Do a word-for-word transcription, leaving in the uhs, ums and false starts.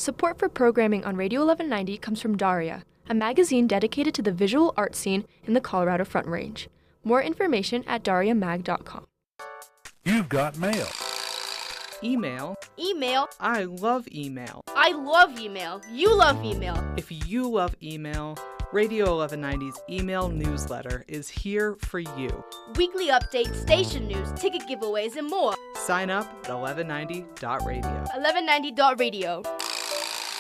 Support for programming on Radio eleven ninety comes from Daria, a magazine dedicated to the visual art scene in the Colorado Front Range. More information at daria mag dot com. You've got mail. Email. Email. I love email. I love email. You love email. If you love email, Radio eleven ninety's email newsletter is here for you. Weekly updates, station news, ticket giveaways, and more. Sign up at eleven ninety dot radio. eleven ninety dot radio.